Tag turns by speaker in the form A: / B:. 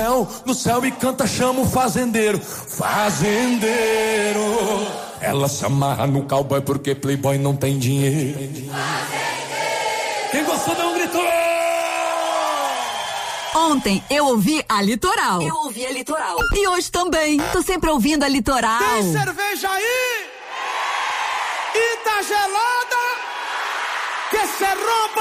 A: No céu e canta, chama o fazendeiro. Fazendeiro. Ela se amarra no cowboy porque playboy não tem dinheiro. Quem gostou dá um grito.
B: Ontem eu ouvi a Litoral.
C: Eu ouvi a Litoral.
B: E hoje também. Tô sempre ouvindo a Litoral.
D: Tem cerveja aí? E tá gelada? Que cê rouba